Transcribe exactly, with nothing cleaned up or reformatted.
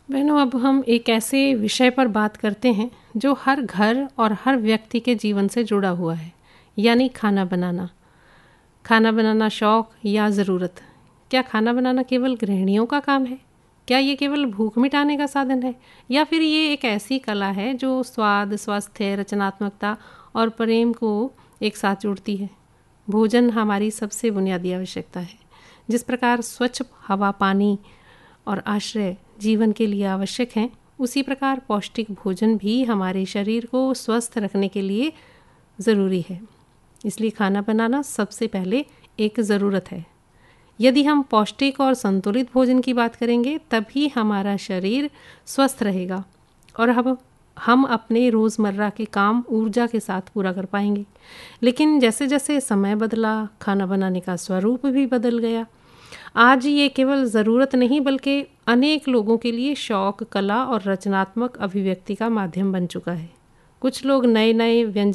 बहनों, अब हम एक ऐसे विषय पर बात करते हैं जो हर घर और हर व्यक्ति के जीवन से जुड़ा हुआ है, यानी खाना बनाना। खाना बनाना शौक या ज़रूरत? क्या खाना बनाना केवल गृहिणियों का काम है? क्या ये केवल भूख मिटाने का साधन है, या फिर ये एक ऐसी कला है जो स्वाद, स्वास्थ्य, रचनात्मकता और प्रेम को एक साथ जोड़ती है? भोजन हमारी सबसे बुनियादी आवश्यकता है। जिस प्रकार स्वच्छ हवा, पानी और आश्रय जीवन के लिए आवश्यक हैं, उसी प्रकार पौष्टिक भोजन भी हमारे शरीर को स्वस्थ रखने के लिए ज़रूरी है। इसलिए खाना बनाना सबसे पहले एक ज़रूरत है। यदि हम पौष्टिक और संतुलित भोजन की बात करेंगे, तभी हमारा शरीर स्वस्थ रहेगा और हम हम अपने रोज़मर्रा के काम ऊर्जा के साथ पूरा कर पाएंगे। लेकिन जैसे जैसे समय बदला, खाना बनाने का स्वरूप भी बदल गया। आज ये केवल ज़रूरत नहीं, बल्कि अनेक लोगों के लिए शौक, कला और रचनात्मक अभिव्यक्ति का माध्यम बन चुका है। कुछ लोग नए नए व्यंजन